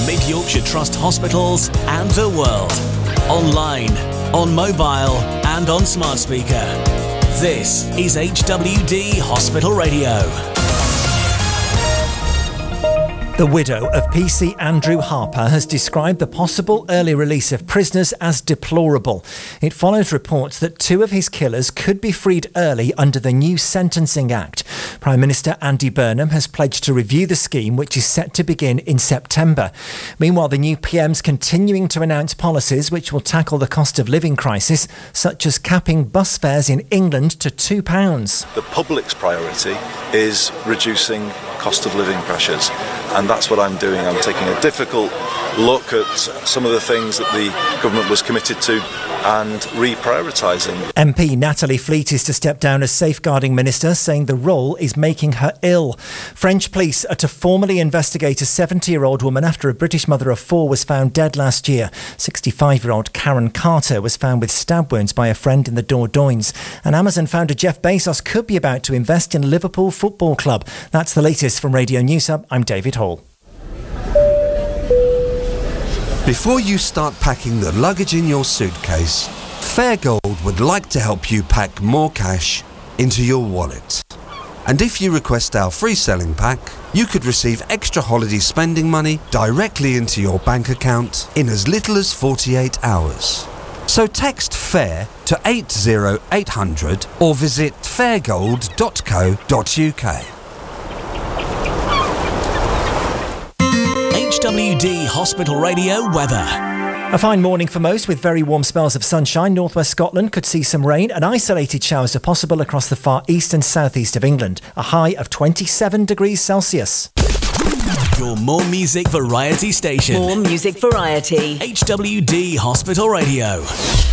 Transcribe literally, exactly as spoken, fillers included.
Mid Yorkshire Trust hospitals and the world. Online, on mobile and on smart speaker. This is H W D Hospital Radio. The widow of P C Andrew Harper has described the possible early release of prisoners as deplorable. It follows reports that two of his killers could be freed early under the new Sentencing Act. Prime Minister Andy Burnham has pledged to review the scheme, which is set to begin in September. Meanwhile, the new P M's continuing to announce policies which will tackle the cost of living crisis, such as capping bus fares in England to two pounds. The public's priority is reducing cost of living pressures, and that's what I'm doing. I'm taking a difficult look at some of the things that the government was committed to and reprioritising. M P Natalie Fleet is to step down as Safeguarding Minister, saying the role is making her ill. French police are to formally investigate a seventy-year-old woman after a British mother of four was found dead last year. sixty-five-year-old Karen Carter was found with stab wounds by a friend in the Dordogne. And Amazon founder Jeff Bezos could be about to invest in Liverpool Football Club. That's the latest from Radio News Hub. I'm David Hall. Before you start packing the luggage in your suitcase, Fairgold would like to help you pack more cash into your wallet. And if you request our free selling pack, you could receive extra holiday spending money directly into your bank account in as little as forty-eight hours. So text FAIR to eight zero eight hundred or visit fairgold dot co dot uk. H W D Hospital Radio weather. A fine morning for most, with very warm spells of sunshine. Northwest Scotland could see some rain, and isolated showers are possible across the far east and southeast of England. A high of twenty-seven degrees Celsius. Your more music variety station. More music variety. H W D Hospital Radio.